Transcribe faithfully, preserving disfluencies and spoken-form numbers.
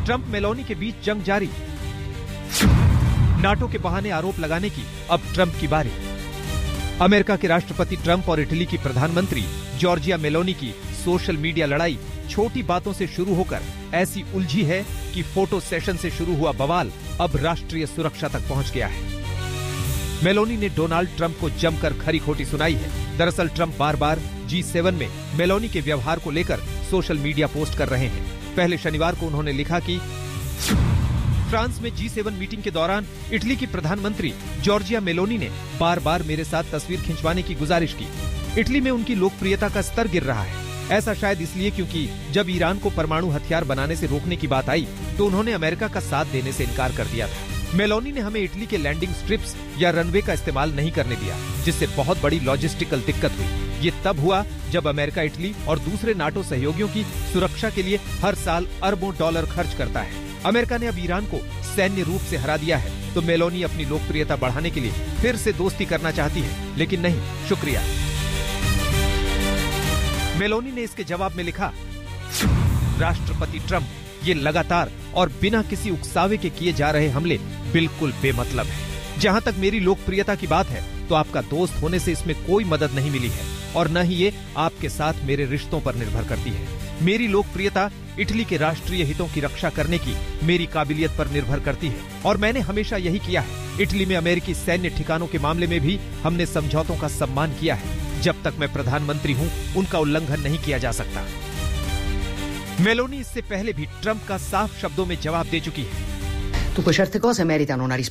Trump Meloni के बीच जंग जारी। नाटो के बहाने आरोप लगाने की अब ट्रंप की बारी। अमेरिका के राष्ट्रपति ट्रंप और इटली की प्रधानमंत्री जॉर्जिया मेलोनी की सोशल मीडिया लड़ाई छोटी बातों से शुरू होकर ऐसी उलझी है कि फोटो सेशन से शुरू हुआ बवाल अब राष्ट्रीय सुरक्षा तक पहुंच गया है। मेलोनी ने डोनाल्ड ट्रंप को जमकर खरी खोटी सुनाई है। दरअसल ट्रंप बार बार जी सेवन में मेलोनी के व्यवहार को लेकर सोशल मीडिया पोस्ट कर रहे हैं। पहले शनिवार को उन्होंने लिखा कि फ्रांस में जी सेवन मीटिंग के दौरान इटली की प्रधानमंत्री जॉर्जिया मेलोनी ने बार बार मेरे साथ तस्वीर खिंचवाने की गुजारिश की। इटली में उनकी लोकप्रियता का स्तर गिर रहा है। ऐसा शायद इसलिए क्योंकि जब ईरान को परमाणु हथियार बनाने से रोकने की बात आई तो उन्होंने अमेरिका का साथ देने से इनकार कर दिया था। मेलोनी ने हमें इटली के लैंडिंग स्ट्रिप्स या रनवे का इस्तेमाल नहीं करने दिया, जिससे बहुत बड़ी लॉजिस्टिकल दिक्कत हुई। ये तब हुआ जब अमेरिका इटली और दूसरे नाटो सहयोगियों की सुरक्षा के लिए हर साल अरबों डॉलर खर्च करता है। अमेरिका ने अब ईरान को सैन्य रूप से हरा दिया है तो मेलोनी अपनी लोकप्रियता बढ़ाने के लिए फिर से दोस्ती करना चाहती है, लेकिन नहीं, शुक्रिया। मेलोनी ने इसके जवाब में लिखा, राष्ट्रपति ट्रंप, ये लगातार और बिना किसी उकसावे के किए जा रहे हमले बिल्कुल बेमतलब है। जहां तक मेरी लोकप्रियता की बात है तो आपका दोस्त होने से इसमें कोई मदद नहीं मिली है और न ही ये आपके साथ मेरे रिश्तों पर निर्भर करती है। मेरी लोकप्रियता इटली के राष्ट्रीय हितों की रक्षा करने की मेरी काबिलियत पर निर्भर करती है और मैंने हमेशा यही किया है। इटली में अमेरिकी सैन्य ठिकानों के मामले में भी हमने समझौतों का सम्मान किया है। जब तक मैं प्रधानमंत्री हूं, उनका उल्लंघन नहीं किया जा सकता। मेलोनी इससे पहले भी ट्रंप का साफ शब्दों में जवाब दे चुकी है। Dunque certe cose meritano una risposta.